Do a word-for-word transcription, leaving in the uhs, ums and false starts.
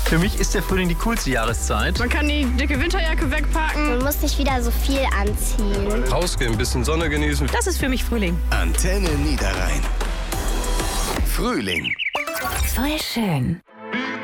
Für mich ist der Frühling die coolste Jahreszeit. Man kann die dicke Winterjacke wegpacken. Man muss nicht wieder so viel anziehen. Rausgehen, ein bisschen Sonne genießen. Das ist für mich Frühling. Antenne Niederrhein. Frühling. Voll schön.